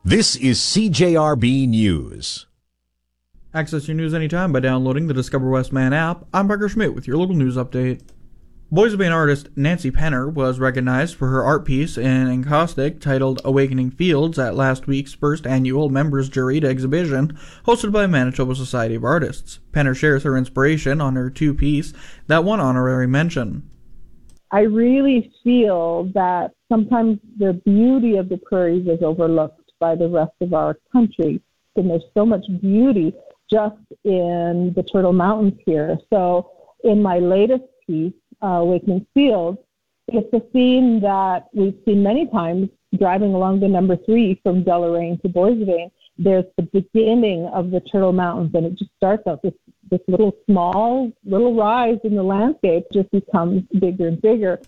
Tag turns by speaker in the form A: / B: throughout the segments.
A: This is CJRB News.
B: Access your news anytime by downloading the Discover Westman app. I'm Parker Schmidt with your local news update. Boise Bay artist Nancy Penner was recognized for her art piece in encaustic titled Awakening Fields at last week's first annual Members Juried exhibition hosted by Manitoba Society of Artists. Penner shares her inspiration on her two-piece that won honorary mention.
C: I really feel that sometimes the beauty of the prairies is overlooked by the rest of our country, and there's so much beauty just in the Turtle Mountains here. So in my latest piece, Awakening Fields, it's a scene that we've seen many times driving along the number 3 from Deloraine to Boise Bay. There's the beginning of the Turtle Mountains, and it just starts out this little rise in the landscape, just becomes bigger and bigger.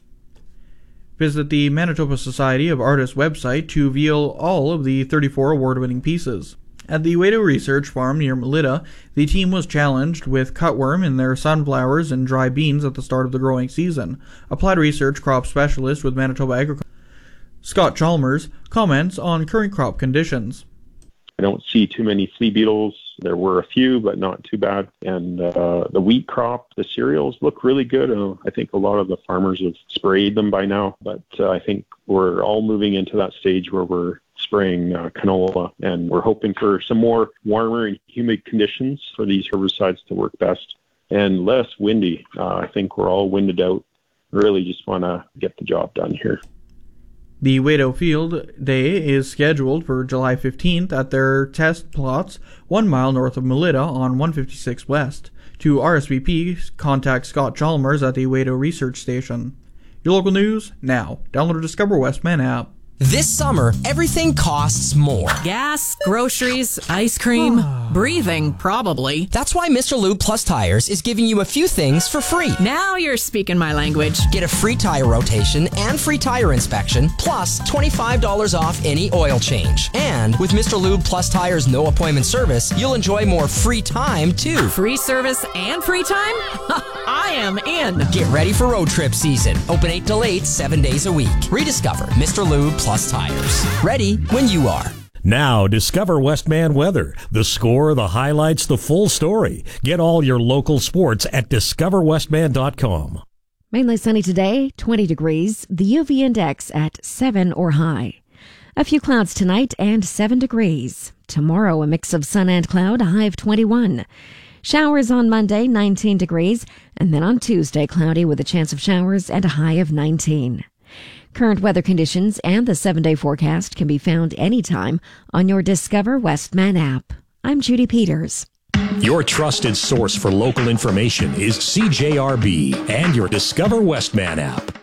B: Visit the Manitoba Society of Artists website to view all of the 34 award-winning pieces. At the Wato Research Farm near Melita, the team was challenged with cutworm in their sunflowers and dry beans at the start of the growing season. Applied research crop specialist with Manitoba Agriculture, Scott Chalmers, comments on current crop conditions.
D: I don't see too many flea beetles. There were a few, but not too bad. And the wheat crop, the cereals look really good. I think a lot of the farmers have sprayed them by now, but I think we're all moving into that stage where we're spraying canola, and we're hoping for some more warmer and humid conditions for these herbicides to work best and less windy. I think we're all winded out. Really just want to get the job done here.
B: The Wato Field Day is scheduled for July 15th at their test plots 1 mile north of Melita on 156 West. To RSVP, contact Scott Chalmers at the Wato Research Station. Your local news now. Download the Discover Westman app.
E: This summer, everything costs more.
F: Gas, groceries, ice cream, breathing, probably.
E: That's why Mr. Lube Plus Tires is giving you a few things for free.
F: Now you're speaking my language.
E: Get a free tire rotation and free tire inspection, plus $25 off any oil change. And with Mr. Lube Plus Tires no appointment service, you'll enjoy more free time too.
F: Free service and free time? I am in.
E: Get ready for road trip season. Open 8 till 8, 7 days a week. Rediscover Mr. Lube Plus Tires. Ready when you are.
G: Now, discover Westman weather. The score, the highlights, the full story. Get all your local sports at discoverwestman.com.
H: Mainly sunny today, 20 degrees. The UV index at 7 or high. A few clouds tonight and 7 degrees. Tomorrow, a mix of sun and cloud, a high of 21. Showers on Monday, 19 degrees. And then on Tuesday, cloudy with a chance of showers and a high of 19. Current weather conditions and the 7-day forecast can be found anytime on your Discover Westman app. I'm Judy Peters.
G: Your trusted source for local information is CJRB and your Discover Westman app.